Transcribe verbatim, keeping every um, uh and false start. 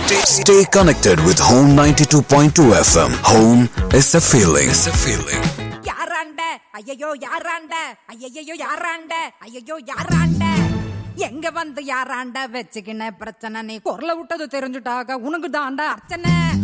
Stay connected with Home ninety-two point two F M. Home is a feeling. It's a feeling. யாராண்ட ஐயோ யாராண்ட ஐயோ யாராண்ட ஐயோ யாராண்ட எங்க வந்து யாராண்ட வச்சுக்கின பிரச்சனை நீ குரல விட்டது தெரிஞ்சுட்டாக உனக்கு தாண்டா அர்ச்சனை